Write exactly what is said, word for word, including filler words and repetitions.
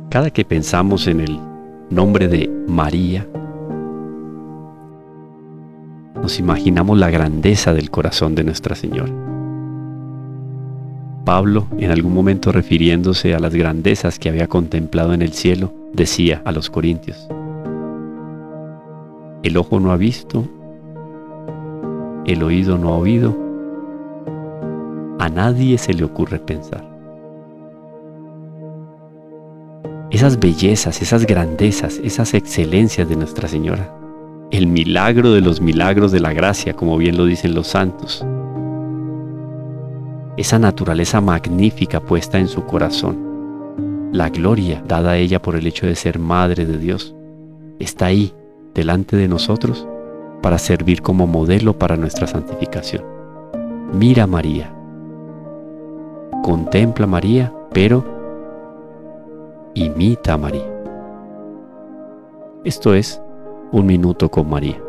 Cada que pensamos en el nombre de María, nos imaginamos la grandeza del corazón de Nuestra Señora. Pablo, en algún momento refiriéndose a las grandezas que había contemplado en el cielo, decía a los corintios: el ojo no ha visto, el oído no ha oído, a nadie se le ocurre pensar. Esas bellezas, esas grandezas, esas excelencias de Nuestra Señora, el milagro de los milagros de la gracia, como bien lo dicen los santos, esa naturaleza magnífica puesta en su corazón, la gloria dada a ella por el hecho de ser Madre de Dios, está ahí, delante de nosotros, para servir como modelo para nuestra santificación. Mira a María, contempla a María, pero imita a María. Esto es Un Minuto con María.